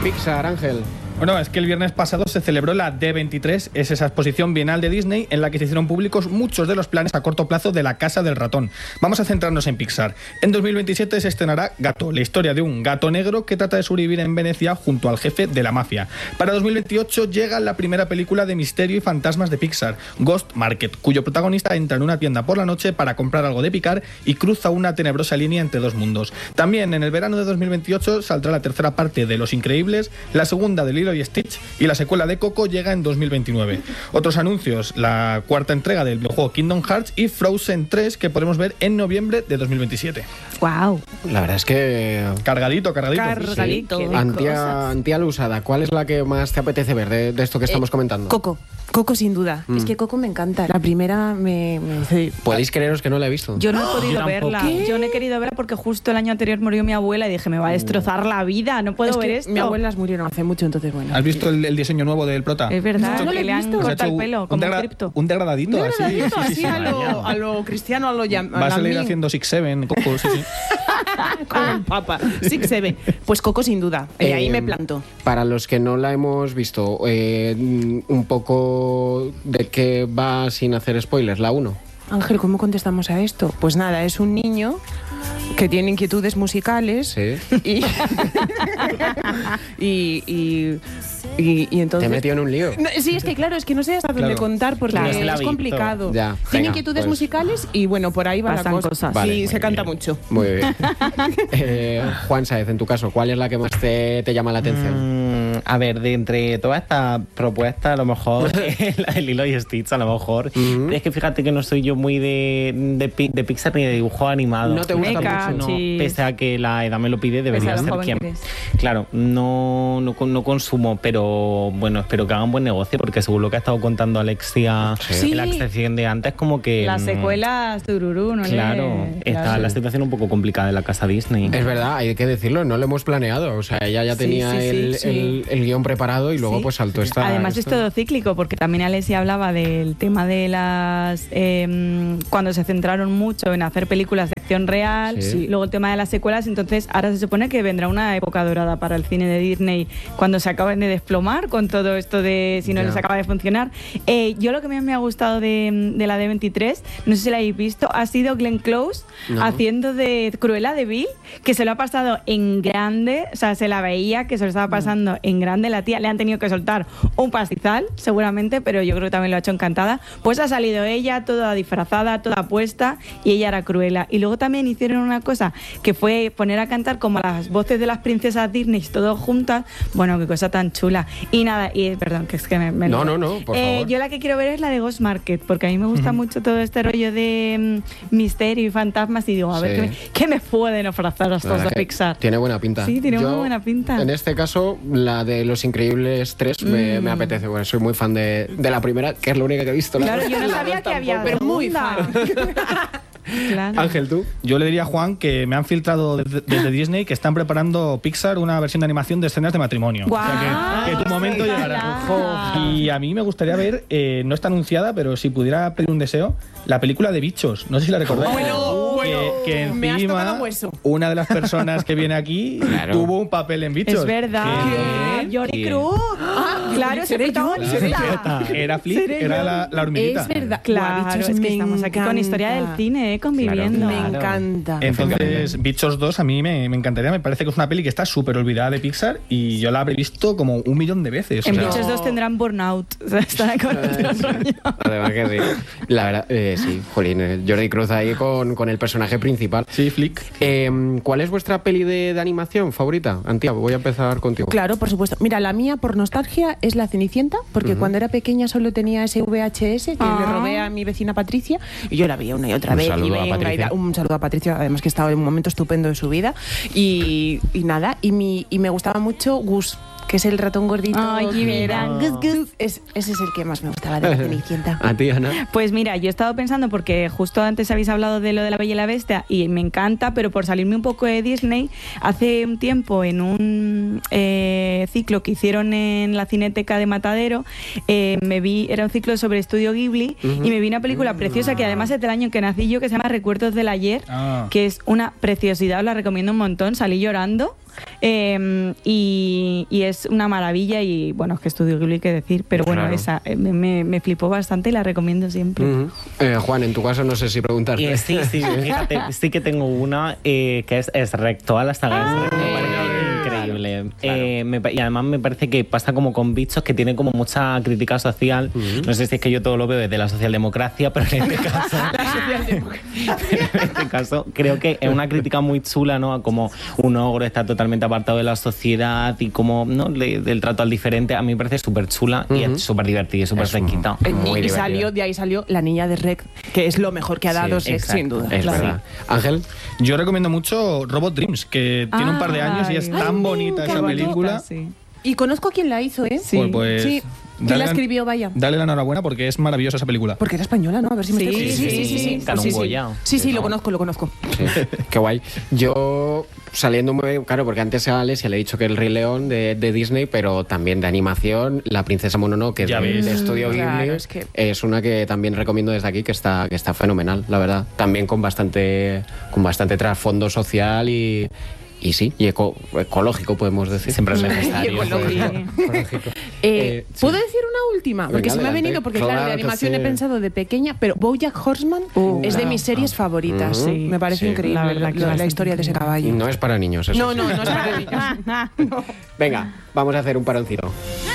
Pixar, Ángel. Bueno, es que el viernes pasado se celebró la D23, es esa exposición bienal de Disney en la que se hicieron públicos muchos de los planes a corto plazo de la Casa del Ratón. Vamos a centrarnos en Pixar. En 2027 se estrenará Gato, la historia de un gato negro que trata de sobrevivir en Venecia junto al jefe de la mafia. Para 2028 llega la primera película de misterio y fantasmas de Pixar, Ghost Market, cuyo protagonista entra en una tienda por la noche para comprar algo de picar y cruza una tenebrosa línea entre dos mundos. También en el verano de 2028 saldrá la tercera parte de Los Increíbles, la segunda de Lilo y Stitch y la secuela de Coco llega en 2029. Otros anuncios, la cuarta entrega del videojuego Kingdom Hearts y Frozen 3 que podremos ver en noviembre de 2027. ¡Wow! La verdad es que... Cargadito. Sí. Antialusada, ¿cuál es la que más te apetece ver de esto que estamos comentando? Coco sin duda. Es que Coco me encanta. La primera me Podéis creeros que no la he visto. Yo no he podido yo verla. ¿Qué? Yo no he querido verla porque justo el año anterior murió mi abuela y dije, me va a destrozar la vida, no puedo Es ver que esto. mis abuelas murieron hace mucho, entonces bueno. ¿Has visto el diseño nuevo del prota? Es verdad, No, no lo que he le han visto. Pues ha cortado hecho el pelo, como un cripto. un degradadito, así. Así a lo cristiano, a lo Va a salir haciendo 6-7, Coco, sí. con el Papa. Six Seven. Pues Coco sin duda. Y ahí me planto. Para los que no la hemos visto, un poco de qué va sin hacer spoilers, la 1. Ángel, ¿cómo contestamos a esto? Pues nada, es un niño que tiene inquietudes musicales Sí. y entonces... Te metió en un lío. No, sí, es que claro, es que no sé hasta dónde contar porque Claro, se la ha es visto. complicado. Ya, Tiene venga, inquietudes pues. musicales y bueno, por ahí va Pasan la cosa. cosas. Vale, Sí, muy se canta bien. mucho. Muy bien. Juan Sáez, en tu caso, ¿cuál es la que más te llama la atención? A ver, de entre todas estas propuestas, a lo mejor la de Lilo y Stitch, a lo mejor. Es que fíjate que no soy yo muy de Pixar ni de dibujo animado. ¿No te gusta Meca, mucho? No, sí. pese a que la edad me lo pide, debería Pese a lo ser joven quien. que eres. Claro, no consumo, pero bueno, espero que hagan buen negocio, porque según lo que ha estado contando Alexia Sí. en la sección de antes, como que. Las secuelas, tururú, ¿no? Claro, está Claro. la situación un poco complicada en la casa Disney. Es verdad, hay que decirlo, no lo hemos planeado. O sea, ella ya tenía el guión preparado y luego Sí. pues saltó esta... Además es todo cíclico, porque también Alessia hablaba del tema de las... cuando se centraron mucho en hacer películas de acción real, Sí. luego el tema de las secuelas, entonces ahora se supone que vendrá una época dorada para el cine de Disney cuando se acaben de desplomar con todo esto de si no Ya. les acaba de funcionar. Yo lo que más me ha gustado de la D23, no sé si la habéis visto, ha sido Glenn Close No. haciendo de Cruella de Vil, que se lo ha pasado en grande, o sea, se la veía que se lo estaba pasando en grande la tía, le han tenido que soltar un pastizal seguramente, pero yo creo que también lo ha hecho encantada. Pues ha salido ella toda disfrazada, toda puesta, y ella era Cruella. Y luego también hicieron una cosa que fue poner a cantar como las voces de las princesas Disney todas juntas. Bueno, qué cosa tan chula. Y nada, y perdón, que es que me No, por favor. yo la que quiero ver es la de Ghost Market, porque a mí me gusta mucho todo este rollo de misterio y fantasmas, y digo, a ver, Sí. ¿qué me pueden ofrecer La estos verdad de que Pixar? Tiene buena pinta. Sí, tiene Yo, muy buena pinta. En este caso, la de Los Increíbles 3 me apetece. Bueno, soy muy fan de la primera, que es la única que he visto. la Claro, verdad. yo no sabía que había pero muy segunda. Claro. Ángel, ¿tú? Yo le diría a Juan que me han filtrado desde Disney que están preparando Pixar una versión de animación de escenas de matrimonio. ¡Guau! O sea que tu momento llegará. Ojalá. Y a mí me gustaría ver, no está anunciada, pero si pudiera pedir un deseo, la película de Bichos. No sé si la recordáis. Que me has encima tocado hueso. una de las personas que viene aquí tuvo un papel en Bichos. Es verdad. Que- Jordi Cruz. Claro, ese protagonista. Era Flick, Seré era yo. la hormiguita. Es verdad. Claro, Guau, Bichos, es que me estamos aquí con historia del encanta. cine, conviviendo. Me encanta. Entonces, Bichos 2 a mí me encantaría. Me parece que es una peli que está súper olvidada de Pixar y yo la habré visto como 1 millón de veces. En o sea, Bichos 2 tendrán burnout. O sea, estarán con otro rollo. Además que sí. La verdad, sí, jolín, Jordi Cruz ahí con el personaje principal. Sí, Flick. ¿Cuál es vuestra peli de animación favorita? Antía, voy a empezar contigo. Claro, por supuesto. Mira, la mía por nostalgia es La Cenicienta, porque cuando era pequeña solo tenía ese VHS que le robé a mi vecina Patricia y yo la veía una y otra Un vez. saludo Y a venga, Patricia. un saludo a Patricia, además que estaba en un momento estupendo de su vida. Y nada, y me gustaba mucho Gus, que es el ratón gordito. Ay, que mira, era- Gus, Gus. Ese es el que más me gustaba de La Cenicienta. ¿A ti, Ana? Pues mira, yo he estado pensando, porque justo antes habéis hablado de lo de La Bella y la Bestia y me encanta, pero por salirme un poco de Disney, hace un tiempo en ciclo que hicieron en la Cineteca de Matadero, era un ciclo sobre Estudio Ghibli, y me vi una película preciosa que además es del año que nací yo, que se llama Recuerdos del Ayer, que es una preciosidad, os la recomiendo un montón, salí llorando. Y es una maravilla, y bueno, es que Estudio Ghibli, qué decir, pero bueno, Claro. esa me flipó bastante y la recomiendo siempre. Juan, en tu caso no sé si preguntarte. Sí, fíjate, sí que tengo una que es Rec, toda la saga de Rec, me parece increíble. Y además me parece que pasa como con Bichos, que tiene como mucha crítica social. No sé si es que yo todo lo veo desde la socialdemocracia, pero en este caso creo que es una crítica muy chula, ¿no? A como un ogro está totalmente apartado de la sociedad y como, ¿no? del trato al diferente. A mí me parece súper chula y es súper divertida y súper fresquita. Y de ahí salió La Niña de Rec, que es lo mejor que ha dado Shrek, exacto. sin duda. Es verdad. Ángel. Yo recomiendo mucho Robot Dreams, que tiene un par de años y es tan bonita esa película. Sí. Y conozco a quien la hizo, ¿eh? Sí. Pues, Sí. ¿Quién la escribió, vaya? Dale la enhorabuena porque es maravillosa esa película. Porque era española, ¿no? A ver si me Sí, estoy... sí. Ganó un Goya. Sí, lo conozco. Sí, qué guay. Yo saliendo muy claro, porque antes a Alesia le he dicho que el Rey León de Disney, pero también de animación, La Princesa Mononoke Ya de ves. Estudio Ghibli, Claro, es que- una que también recomiendo desde aquí, que está fenomenal, la verdad. También con bastante trasfondo social y sí, y ecológico, podemos decir. Siempre es necesario. Ecológico. ¿Puedo decir una última? Porque Venga, se me ha adelante. venido, porque claro, de Claro que animación sí. he pensado de pequeña, pero BoJack Horseman es de mis series favoritas. Sí. Me parece Sí. increíble La verdad que la bastante historia de ese caballo. No es para niños, eso. No sí. es para niños. Venga, vamos a hacer un paroncito.